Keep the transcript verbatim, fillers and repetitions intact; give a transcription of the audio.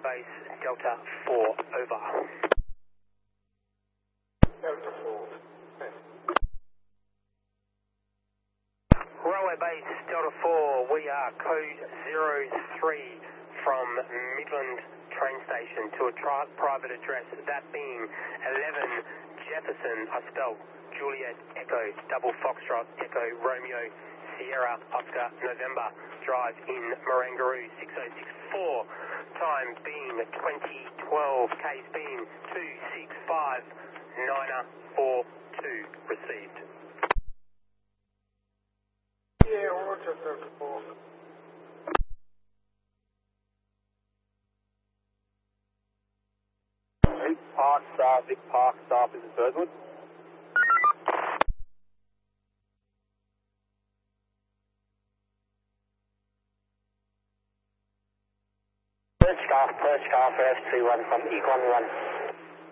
Base, Delta four, over. Delta four. Railway Base, Delta four, we are code zero three from Midland train station to a tri private address, that being eleven Jefferson, I spelled Juliet Echo, Double Foxtrot Echo Romeo Sierra Oscar November Drive in Marangaroo, six oh six four, time being twenty twelve, case being two six five nine four two, received. Yeah, Roger, Delta four. Vic Park Star, Vic Park Star, this is Birdwood. Perch car, Perch car for S two one from Equan one.